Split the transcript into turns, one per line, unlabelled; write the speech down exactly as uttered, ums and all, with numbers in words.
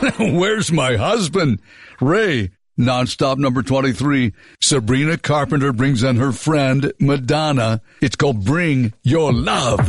Where's my husband? Ray, Nonstop number twenty-three. Sabrina Carpenter brings in her friend, Madonna. It's called Bring Your Love.